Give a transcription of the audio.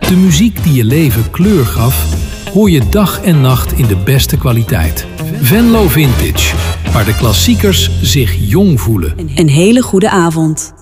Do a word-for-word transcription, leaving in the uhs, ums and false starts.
De muziek die je leven kleur gaf, hoor je dag en nacht in de beste kwaliteit. Venlo Vintage, waar de klassiekers zich jong voelen. Een hele goede avond.